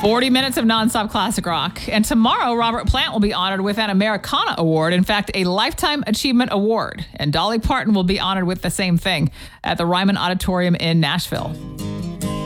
40 minutes of nonstop classic rock. And tomorrow, Robert Plant will be honored with an Americana Award. In fact, a Lifetime Achievement Award. And Dolly Parton will be honored with the same thing at the Ryman Auditorium in Nashville.